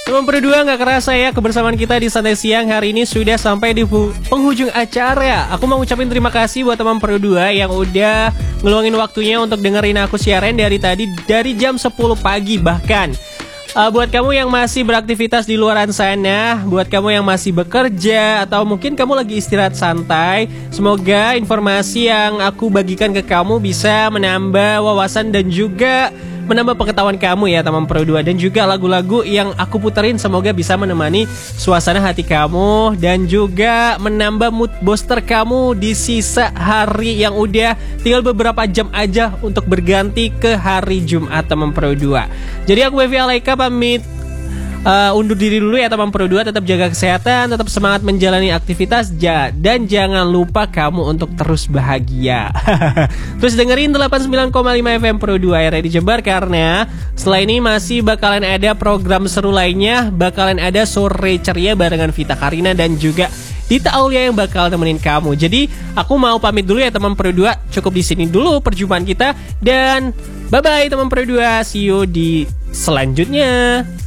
Teman berdua, nggak kerasa ya kebersamaan kita di Santai Siang hari ini sudah sampai di penghujung acara. Aku mau ucapin terima kasih buat teman berdua yang udah ngeluangin waktunya untuk dengerin aku siaran dari tadi, dari jam 10 pagi bahkan. Buat kamu yang masih beraktivitas di luaran sana, buat kamu yang masih bekerja, atau mungkin kamu lagi istirahat santai, semoga informasi yang aku bagikan ke kamu bisa menambah wawasan dan juga menambah pengetahuan kamu ya teman Pro 2. Dan juga lagu-lagu yang aku puterin semoga bisa menemani suasana hati kamu dan juga menambah mood booster kamu di sisa hari yang udah tinggal beberapa jam aja untuk berganti ke hari Jumat teman Pro 2. Jadi aku Bevi Alaika pamit undur diri dulu ya teman Pro 2. Tetap jaga kesehatan, tetap semangat menjalani aktivitas dan jangan lupa kamu untuk terus bahagia. Terus dengerin 89,5 FM Pro 2 area di Jember, karena setelah ini masih bakalan ada program seru lainnya. Bakalan ada Sore Ceria barengan Vita Karina dan juga Dita Aulia yang bakal temenin kamu. Jadi aku mau pamit dulu ya teman Pro 2. Cukup di sini dulu perjumpaan kita dan bye bye teman Pro 2. See you di selanjutnya.